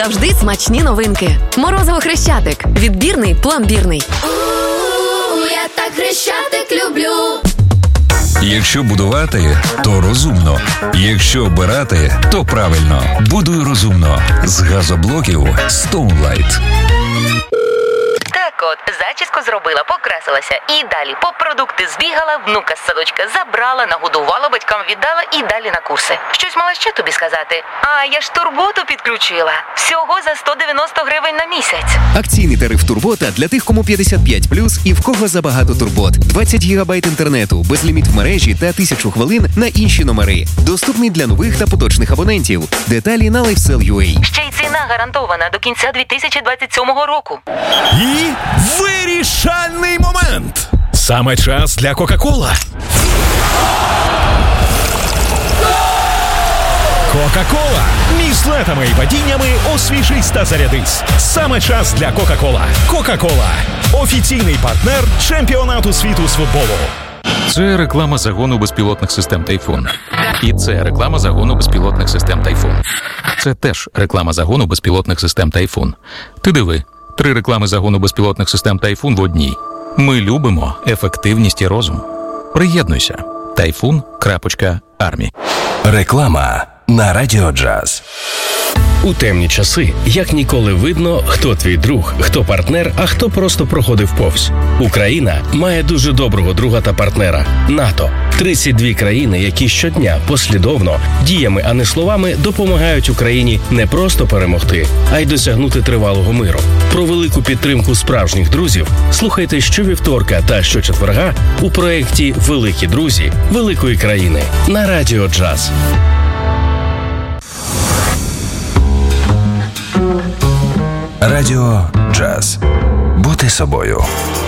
Завжди смачні новинки. Морозиво Хрещатик. Відбірний, пломбірний. Я так Хрещатик люблю. Якщо будувати, то розумно. Якщо обирати, то правильно. Будуй розумно. З газоблоків Stoneline. Так от, зачіску зробила, покрасилася і далі по продукти збігала, внука з садочка забрала, нагодувала, батькам віддала і далі на курси. Щось мала ще тобі сказати? А, я ж турботу підключила. Всього за 190 гривень на місяць. Акційний тариф Турбота для тих, кому 55+, і в кого забагато турбот. 20 гігабайт інтернету, безліміт в мережі та 1000 хвилин на інші номери. Доступний для нових та поточних абонентів. Деталі на LifeSell.ua. Ще й ціна гарантована до кінця 2027 року. І вирішальний момент. Саме час для Кока-Кола. Кока-Кола. Між злетами і падіннями освіжись та зарядись. Саме час для Кока-Кола. Кока-Кола. Офіційний партнер чемпіонату світу з футболу. Це реклама загону безпілотних систем «Тайфун». І це реклама загону безпілотних систем «Тайфун». Це теж реклама загону безпілотних систем «Тайфун». Ти диви, 3 реклами загону безпілотних систем «Тайфун» в одній. Ми любимо ефективність і розум. Приєднуйся. Typhoon.Army. Реклама на Радіо Джаз. У темні часи як ніколи видно, хто твій друг, хто партнер, а хто просто проходив повз. Україна має дуже доброго друга та партнера – НАТО. 32 країни, які щодня послідовно, діями, а не словами, допомагають Україні не просто перемогти, а й досягнути тривалого миру. Про велику підтримку справжніх друзів слухайте щовівторка та щочетверга у проєкті «Великі друзі великої країни» на Радіо Джаз. Радіо Джаз. Бути собою.